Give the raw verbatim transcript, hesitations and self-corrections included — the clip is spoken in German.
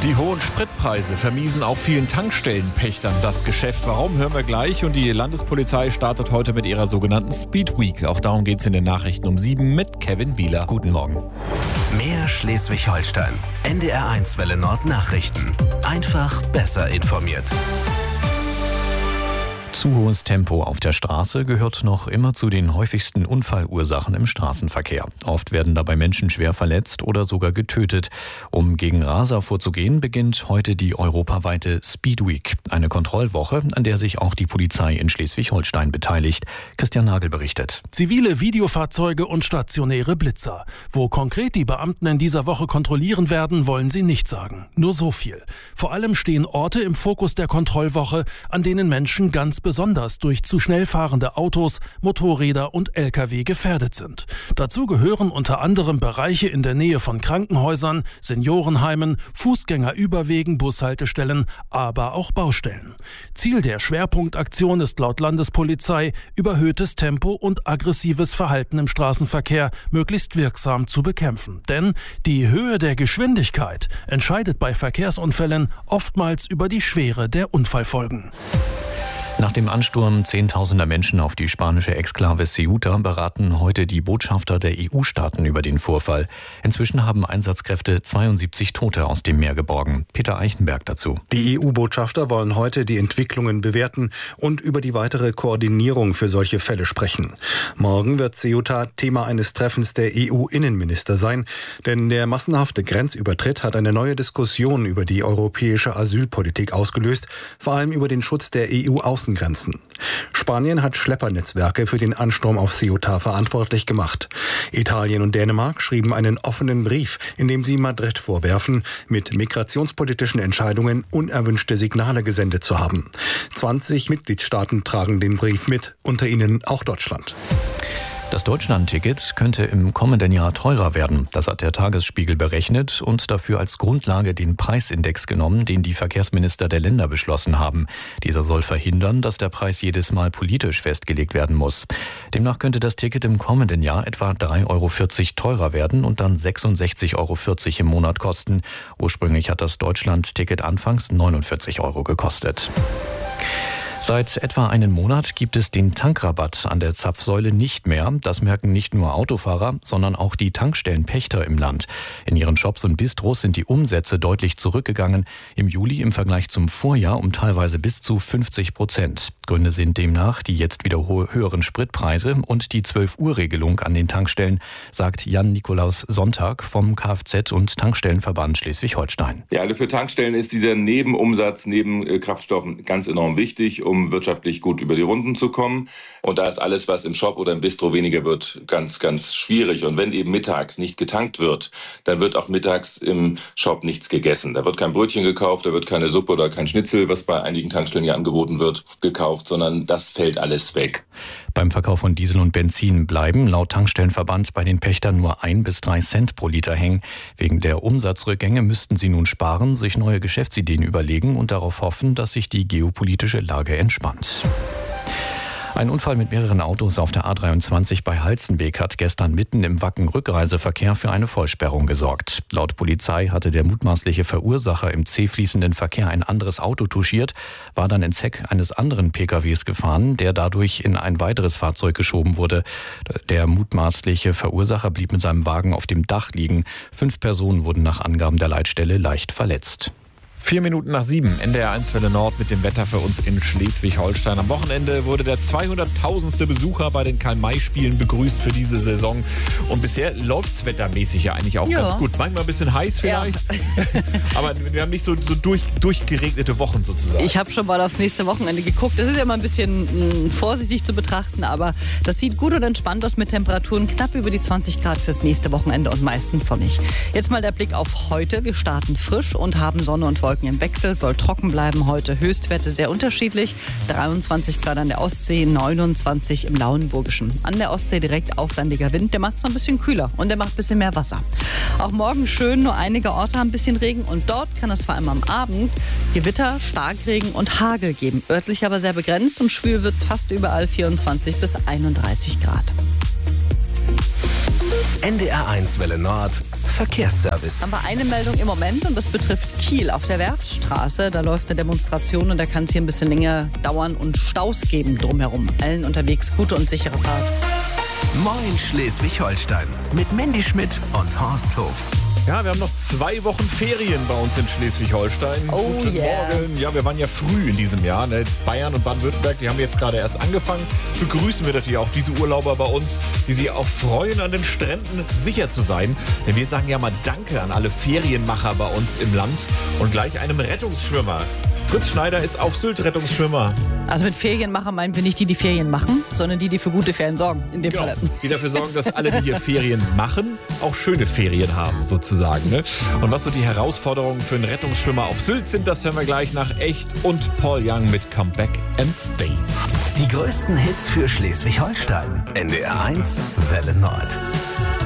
Die hohen Spritpreise vermiesen auch vielen Tankstellenpächtern das Geschäft. Warum, hören wir gleich. Und die Landespolizei startet heute mit ihrer sogenannten Speed Week. Auch darum geht es in den Nachrichten um sieben mit Kevin Bieler. Guten Morgen. Mehr Schleswig-Holstein. N D R eins Welle Nord Nachrichten. Einfach besser informiert. Zu hohes Tempo auf der Straße gehört noch immer zu den häufigsten Unfallursachen im Straßenverkehr. Oft werden dabei Menschen schwer verletzt oder sogar getötet. Um gegen Raser vorzugehen, beginnt heute die europaweite Speed Week, eine Kontrollwoche, an der sich auch die Polizei in Schleswig-Holstein beteiligt. Christian Nagel berichtet. Zivile Videofahrzeuge und stationäre Blitzer. Wo konkret die Beamten in dieser Woche kontrollieren werden, wollen sie nicht sagen. Nur so viel. Vor allem stehen Orte im Fokus der Kontrollwoche, an denen Menschen ganz besonders durch zu schnell fahrende Autos, Motorräder und L K W gefährdet sind. Dazu gehören unter anderem Bereiche in der Nähe von Krankenhäusern, Seniorenheimen, Fußgängerüberwegen, Bushaltestellen, aber auch Baustellen. Ziel der Schwerpunktaktion ist laut Landespolizei, überhöhtes Tempo und aggressives Verhalten im Straßenverkehr möglichst wirksam zu bekämpfen. Denn die Höhe der Geschwindigkeit entscheidet bei Verkehrsunfällen oftmals über die Schwere der Unfallfolgen. Nach dem Ansturm zehntausender Menschen auf die spanische Exklave Ceuta beraten heute die Botschafter der E U-Staaten über den Vorfall. Inzwischen haben Einsatzkräfte zweiundsiebzig Tote aus dem Meer geborgen. Peter Eichenberg dazu. Die E U-Botschafter wollen heute die Entwicklungen bewerten und über die weitere Koordinierung für solche Fälle sprechen. Morgen wird Ceuta Thema eines Treffens der E U-Innenminister sein, denn der massenhafte Grenzübertritt hat eine neue Diskussion über die europäische Asylpolitik ausgelöst, vor allem über den Schutz der E U-Außengrenzen. Spanien hat Schleppernetzwerke für den Ansturm auf Ceuta verantwortlich gemacht. Italien und Dänemark schrieben einen offenen Brief, in dem sie Madrid vorwerfen, mit migrationspolitischen Entscheidungen unerwünschte Signale gesendet zu haben. zwanzig Mitgliedstaaten tragen den Brief mit, unter ihnen auch Deutschland. Das Deutschland-Ticket könnte im kommenden Jahr teurer werden. Das hat der Tagesspiegel berechnet und dafür als Grundlage den Preisindex genommen, den die Verkehrsminister der Länder beschlossen haben. Dieser soll verhindern, dass der Preis jedes Mal politisch festgelegt werden muss. Demnach könnte das Ticket im kommenden Jahr etwa drei Euro vierzig teurer werden und dann sechsundsechzig Euro vierzig im Monat kosten. Ursprünglich hat das Deutschland-Ticket anfangs neunundvierzig Euro gekostet. Seit etwa einem Monat gibt es den Tankrabatt an der Zapfsäule nicht mehr. Das merken nicht nur Autofahrer, sondern auch die Tankstellenpächter im Land. In ihren Shops und Bistros sind die Umsätze deutlich zurückgegangen. Im Juli im Vergleich zum Vorjahr um teilweise bis zu fünfzig Prozent. Gründe sind demnach die jetzt wieder höheren Spritpreise und die zwölf-Uhr-Regelung an den Tankstellen, sagt Jan-Nikolaus Sonntag vom Kfz- und Tankstellenverband Schleswig-Holstein. Ja, also für Tankstellen ist dieser Nebenumsatz neben Kraftstoffen ganz enorm wichtig, um wirtschaftlich gut über die Runden zu kommen. Und da ist alles, was im Shop oder im Bistro weniger wird, ganz, ganz schwierig. Und wenn eben mittags nicht getankt wird, dann wird auch mittags im Shop nichts gegessen. Da wird kein Brötchen gekauft, da wird keine Suppe oder kein Schnitzel, was bei einigen Tankstellen ja angeboten wird, gekauft, sondern das fällt alles weg. Beim Verkauf von Diesel und Benzin bleiben laut Tankstellenverband bei den Pächtern nur ein bis drei Cent pro Liter hängen. Wegen der Umsatzrückgänge müssten sie nun sparen, sich neue Geschäftsideen überlegen und darauf hoffen, dass sich die geopolitische Lage entspannt. Ein Unfall mit mehreren Autos auf der A dreiundzwanzig bei Halstenbek hat gestern mitten im Wacken-Rückreiseverkehr für eine Vollsperrung gesorgt. Laut Polizei hatte der mutmaßliche Verursacher im zähfließenden Verkehr ein anderes Auto touchiert, war dann ins Heck eines anderen P K Ws gefahren, der dadurch in ein weiteres Fahrzeug geschoben wurde. Der mutmaßliche Verursacher blieb mit seinem Wagen auf dem Dach liegen. Fünf Personen wurden nach Angaben der Leitstelle leicht verletzt. Vier Minuten nach sieben, N D R eins Welle Nord mit dem Wetter für uns in Schleswig-Holstein. Am Wochenende wurde der zweihunderttausendste Besucher bei den Karl-May-Spielen begrüßt für diese Saison. Und bisher läuft es wettermäßig ja eigentlich auch ja. ganz gut. Manchmal ein bisschen heiß vielleicht, ja. aber wir haben nicht so, so durch, durchgeregnete Wochen sozusagen. Ich habe schon mal aufs nächste Wochenende geguckt. Das ist ja mal ein bisschen mh, vorsichtig zu betrachten, aber das sieht gut und entspannt aus mit Temperaturen knapp über die zwanzig Grad fürs nächste Wochenende und meistens sonnig. Jetzt mal der Blick auf heute. Wir starten frisch und haben Sonne und Wolken im Wechsel, soll trocken bleiben. Heute Höchstwerte sehr unterschiedlich. dreiundzwanzig Grad an der Ostsee, neunundzwanzig im Lauenburgischen. An der Ostsee direkt auflandiger Wind, der macht es noch ein bisschen kühler und der macht ein bisschen mehr Wasser. Auch morgen schön, nur einige Orte haben ein bisschen Regen und dort kann es vor allem am Abend Gewitter, Starkregen und Hagel geben. Örtlich aber sehr begrenzt und schwül wird es fast überall, vierundzwanzig bis einunddreißig Grad. N D R eins Welle Nord Verkehrsservice. Haben wir eine Meldung im Moment und das betrifft Kiel auf der Werftstraße. Da läuft eine Demonstration und da kann es hier ein bisschen länger dauern und Staus geben drumherum. Allen unterwegs gute und sichere Fahrt. Moin Schleswig-Holstein mit Mandy Schmidt und Horst Hof. Ja, wir haben noch zwei Wochen Ferien bei uns in Schleswig-Holstein. Oh Guten yeah. Morgen. Ja, wir waren ja früh in diesem Jahr. Ne? Bayern und Baden-Württemberg, die haben jetzt gerade erst angefangen. Begrüßen wir natürlich auch diese Urlauber bei uns, die sich auch freuen, an den Stränden sicher zu sein. Denn wir sagen ja mal Danke an alle Ferienmacher bei uns im Land und gleich einem Rettungsschwimmer. Fritz Schneider ist auf Sylt Rettungsschwimmer. Also mit Ferienmacher meinen wir nicht die, die Ferien machen, sondern die, die für gute Ferien sorgen. In dem Genau. Fall. Die dafür sorgen, dass alle, die hier Ferien machen, auch schöne Ferien haben, sozusagen. Ne? Und was so die Herausforderungen für einen Rettungsschwimmer auf Sylt sind, das hören wir gleich nach Echt und Paul Young mit Come Back and Stay. Die größten Hits für Schleswig-Holstein. N D R eins Welle Nord.